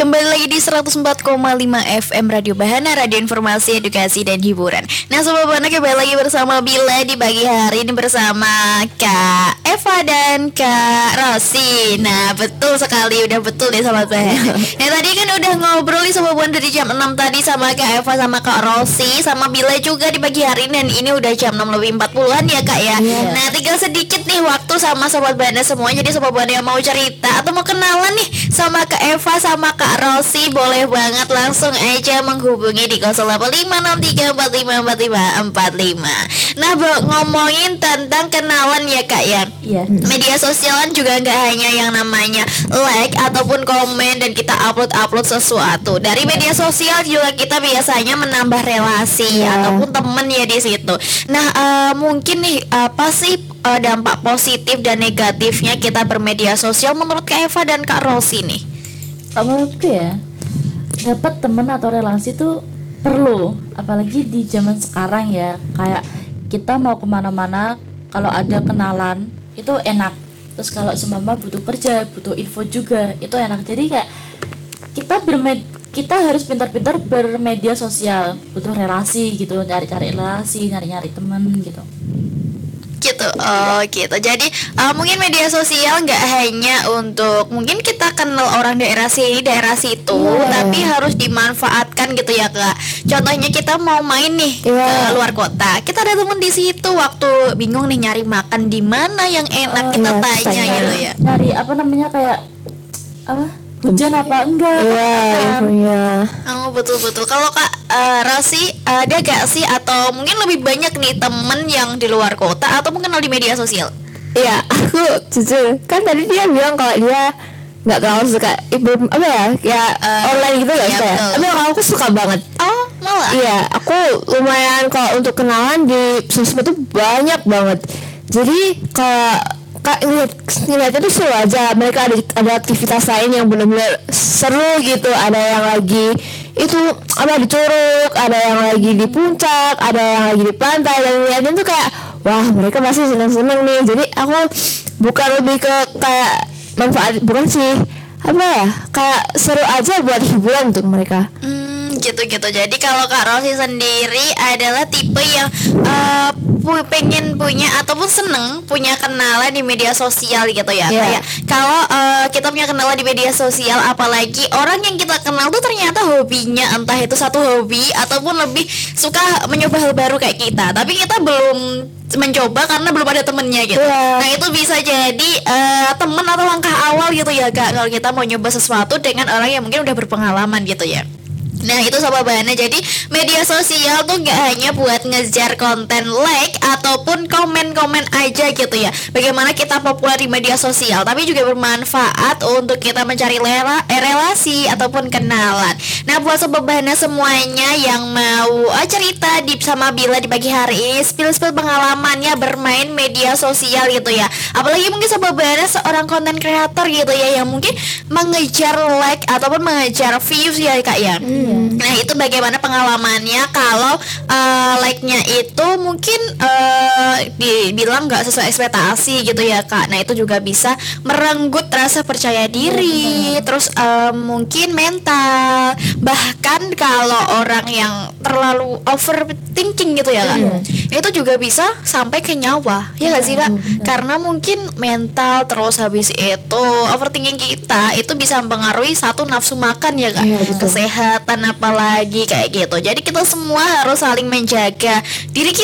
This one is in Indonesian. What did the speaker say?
Kembali lagi di 104,5 FM Radio Bahana, radio informasi, edukasi, dan hiburan. Nah Sobat Bahana, kembali lagi bersama Bila di pagi hari ini bersama Kak Eva dan Kak Rosi. Nah betul sekali, udah betul deh Sobat Bahana. Nah tadi kan udah ngobrol nih Sobat Bahana dari jam 6 tadi sama Kak Eva, sama Kak Rosi, sama Bila juga di pagi hari ini. Dan ini udah jam 6 lebih 40-an ya Kak ya. Nah tinggal sedikit nih waktu sama Sobat Bahana semua. Jadi Sobat Bahana yang mau cerita atau mau kenalan nih sama Kak Eva sama Kak Rosi, boleh banget langsung aja menghubungi di 085634545545. Nah, ngomongin tentang kenalan ya Kak ya. Iya. Media sosial kan juga nggak hanya yang namanya like ataupun komen dan kita upload sesuatu. Dari media sosial juga kita biasanya menambah relasi ataupun temen ya di situ. Nah, mungkin nih apa sih dampak positif dan negatifnya kita bermedia sosial menurut Kak Eva dan Kak Rosi nih? Menurutku ya, dapat teman atau relasi tuh perlu, apalagi di zaman sekarang ya. Kayak kita mau kemana-mana, kalau ada kenalan itu enak. Terus kalau seumpama butuh kerja, butuh info juga, itu enak. Jadi kayak kita harus pintar-pintar bermedia sosial, butuh relasi gitu, cari-cari relasi, nyari-nyari teman gitu. Gitu, oh gitu. Jadi mungkin media sosial nggak hanya untuk mungkin kita kenal orang daerah sini, daerah situ, tapi harus dimanfaatkan gitu ya Kak. Contohnya kita mau main nih ke luar kota, kita ada temen di situ, waktu bingung nih nyari makan di mana yang enak, kita tanya gitu ya. Nyari apa namanya, kayak apa? Hujan apa enggak? Iya. Oh betul-betul. Kalau Kak Rosi ada gak sih atau mungkin lebih banyak nih temen yang di luar kota atau mungkin kenal di media sosial? Iya, aku jujur kan tadi dia bilang kalau dia nggak terlalu suka online gitu nggak suka. Tapi kalau aku suka banget. Oh malah? Iya, aku lumayan kalau untuk kenalan di sosmed tuh banyak banget. Jadi kalau ngeliatnya tuh seru aja. Mereka ada aktivitas lain yang benar-benar seru gitu. Ada yang lagi itu di Curug, ada yang lagi di puncak, ada yang lagi di pantai, dan ngeliatnya tuh kayak wah mereka pasti seneng-seneng nih. Jadi aku bukan lebih ke kayak manfaat, bukan sih kayak seru aja buat hiburan untuk mereka. Gitu. Jadi kalau Kak Rosi sendiri adalah tipe yang pengen punya ataupun seneng punya kenalan di media sosial gitu ya. Kayak kalau kita punya kenalan di media sosial, apalagi orang yang kita kenal tuh ternyata hobinya entah itu satu hobi ataupun lebih suka mencoba hal baru kayak kita, tapi kita belum mencoba karena belum ada temennya gitu. Nah itu bisa jadi temen atau langkah awal gitu ya Kak, kalau kita mau nyoba sesuatu dengan orang yang mungkin udah berpengalaman gitu ya. Nah itu Sobat Bahana, jadi media sosial tuh gak hanya buat ngejar konten like ataupun komen-komen aja gitu ya, bagaimana kita populer di media sosial, tapi juga bermanfaat untuk kita mencari relasi ataupun kenalan. Nah buat Sobat Bahana semuanya yang mau cerita sama Bila di pagi hari ini, spill pengalamannya bermain media sosial gitu ya. Apalagi mungkin Sobat Bahana seorang konten kreator gitu ya, yang mungkin mengejar like ataupun mengejar views ya Kak ya. Nah itu bagaimana pengalamannya kalau like-nya itu mungkin dibilang nggak sesuai ekspektasi gitu ya Kak. Nah itu juga bisa merenggut rasa percaya diri, terus mungkin mental, bahkan kalau orang yang terlalu overthinking gitu ya Kak, itu juga bisa sampai ke nyawa ya nggak sih Kak? Karena mungkin mental, terus habis itu overthinking kita itu bisa mempengaruhi satu nafsu makan ya Kak, kesehatan apalagi kayak gitu. Jadi kita semua harus saling menjaga diri kita